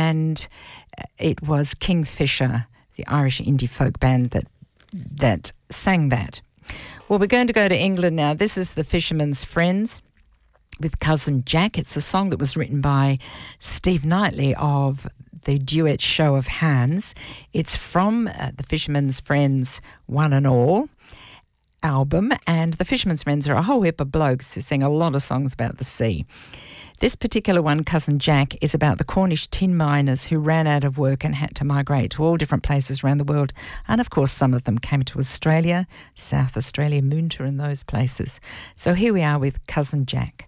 and it was Kingfisher, the Irish indie folk band that sang that. Well, we're going to go to England now. This is the Fisherman's Friends with Cousin Jack. It's a song that was written by Steve Knightley of the duet Show of Hands. It's from the Fisherman's Friends One and All album, and the Fisherman's Friends are a whole heap of blokes who sing a lot of songs about the sea. This particular one, Cousin Jack, is about the Cornish tin miners who ran out of work and had to migrate to all different places around the world. And of course, some of them came to Australia, South Australia, Moonta and those places. So here we are with Cousin Jack.